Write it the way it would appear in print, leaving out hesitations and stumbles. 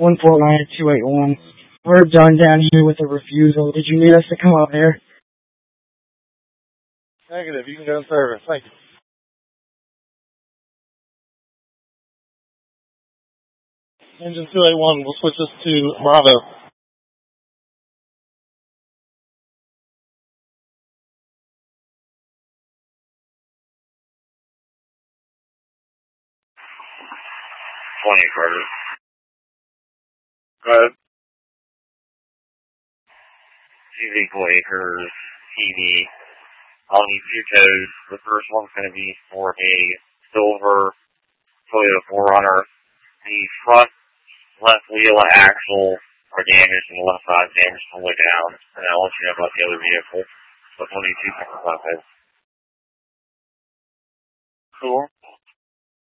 149-281. We're done down here with the refusal. Did you need us to come out there? Negative. You can go in service. Thank you. Engine 281, we'll switch this to Bravo. Carter. Go ahead. Equal Acres, TV. I'll need 2 codes. The first one's going to be for a silver Toyota 4Runner. The front left wheel and axle are damaged and the left side is damaged all the way down. And I'll let you know about the other vehicle. So 22 seconds left. Cool.